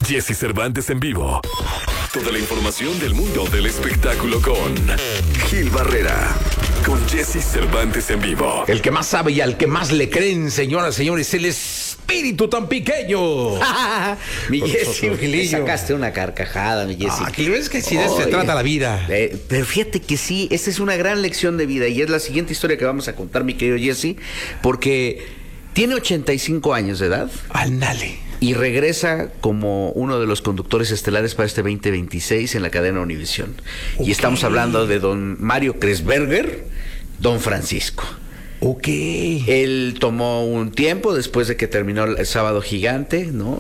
Jesse Cervantes en vivo. Toda la información del mundo del espectáculo con Gil Barrera. Con Jesse Cervantes en vivo. El que más sabe y al que más le creen, señoras y señores, el espíritu tan pequeño. Mi Jesse, me Gilillo. sacaste una carcajada, mi Jesse. Aquí ves que si de eso se trata la vida. Pero fíjate que sí, esta es una gran lección de vida y es la siguiente historia que vamos a contar, mi querido Jesse, porque tiene 85 años de edad. Ándale. Y regresa como uno de los conductores estelares para este 2026 en la cadena Univisión. Okay. Y estamos hablando de don Mario Kreuzberger, don Francisco. Ok. Él tomó un tiempo después de que terminó el Sábado Gigante, ¿no?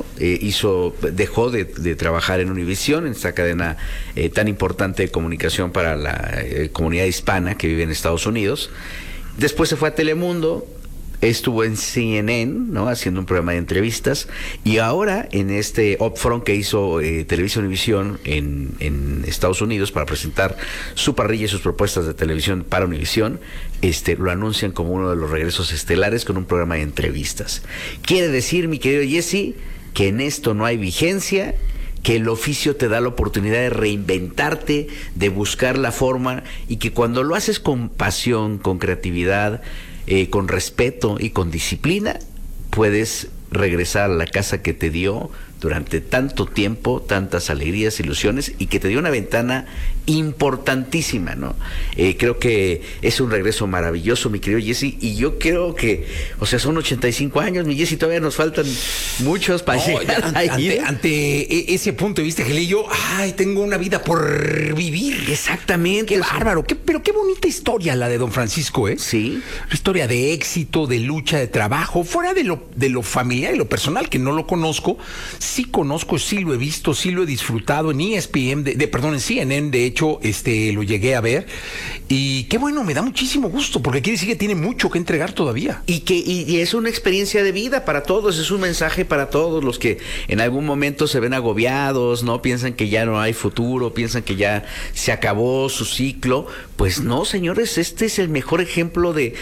Dejó de trabajar en Univisión, en esta cadena tan importante de comunicación para la comunidad hispana que vive en Estados Unidos. Después se fue a Telemundo. Estuvo en CNN, ¿no? Haciendo un programa de entrevistas. Y ahora, en este upfront que hizo Televisa Univisión en Estados Unidos para presentar su parrilla y sus propuestas de televisión para Univisión, lo anuncian como uno de los regresos estelares con un programa de entrevistas. Quiere decir, mi querido Jesse, que en esto no hay vigencia, que el oficio te da la oportunidad de reinventarte, de buscar la forma, y que cuando lo haces con pasión, con creatividad, con respeto y con disciplina, puedes regresar a la casa que te dio durante tanto tiempo, tantas alegrías, ilusiones, y que te dio una ventana importantísima, ¿no? Creo que es un regreso maravilloso, mi querido Jesse, y yo creo que, o sea, son 85 años, mi Jesse, todavía nos faltan muchos para llegar ahí. Ante ese punto de vista, Gelillo, tengo una vida por vivir. Exactamente. Qué bárbaro, pero qué bonita historia la de don Francisco, ¿eh? Sí. Una historia de éxito, de lucha, de trabajo, fuera de lo familiar y lo personal, que no lo conozco. Sí conozco, sí lo he visto, sí lo he disfrutado en ESPN, en CNN, de hecho, lo llegué a ver, y qué bueno, me da muchísimo gusto, porque quiere decir que tiene mucho que entregar todavía. Y es una experiencia de vida para todos, es un mensaje para todos los que en algún momento se ven agobiados, ¿no? Piensan que ya no hay futuro, piensan que ya se acabó su ciclo. Pues no, señores, este es el mejor ejemplo es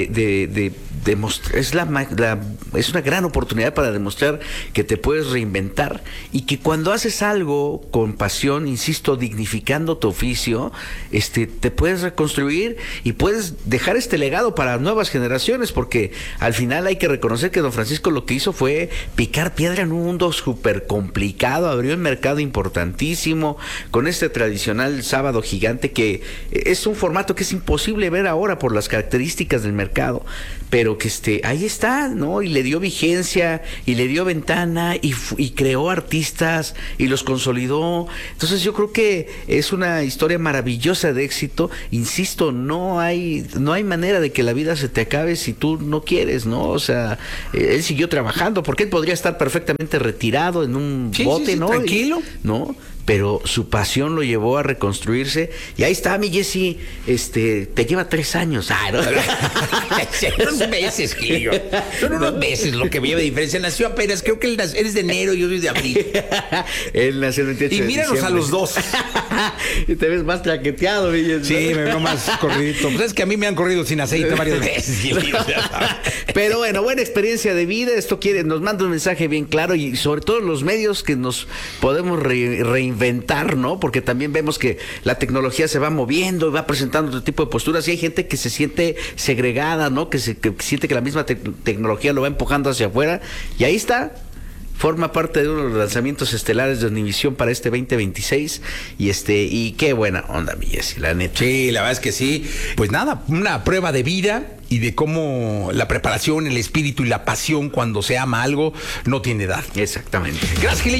una gran oportunidad para demostrar que te puedes reinventar, y que cuando haces algo con pasión, insisto, dignificando tu oficio, te puedes reconstruir y puedes dejar este legado para nuevas generaciones, porque al final hay que reconocer que don Francisco lo que hizo fue picar piedra en un mundo súper complicado, abrió un mercado importantísimo con este tradicional Sábado Gigante, que es un formato que es imposible ver ahora por las características del mercado, pero que ahí está, ¿no? Y le dio vigencia y le dio ventana y creó artistas y los consolidó. Entonces yo creo que es una historia maravillosa de éxito. Insisto, no hay manera de que la vida se te acabe si tú no quieres, ¿no? O sea, él siguió trabajando porque él podría estar perfectamente retirado en un bote, ¿no? Tranquilo. ¿No? Pero su pasión lo llevó a reconstruirse. Y ahí está, mi Jesse, te lleva 3 años. ¿No? Unos meses, Gilillo. Son unos meses lo que me lleva de diferencia. Nació apenas, creo que él es de enero y yo soy de abril. Él nació el 28 y de míranos diciembre. a los dos. Y te ves más traqueteado, mi Jesse. Sí, me veo más corridito. Pues es que a mí me han corrido sin aceite varias veces, Gilillo. Pero bueno, buena experiencia de vida. Esto nos manda un mensaje bien claro, y sobre todo los medios que nos podemos reinventar, ¿no? Porque también vemos que la tecnología se va moviendo, va presentando otro tipo de posturas, y hay gente que se siente segregada, ¿no? Que siente que la misma tecnología lo va empujando hacia afuera, y ahí está. Forma parte de uno de los lanzamientos estelares de Univisión para este 2026, y qué buena onda, mi Jesse, la neta. Sí, la verdad es que sí. Pues nada, una prueba de vida y de cómo la preparación, el espíritu y la pasión cuando se ama algo no tiene edad. Exactamente. Gracias, Gilillo.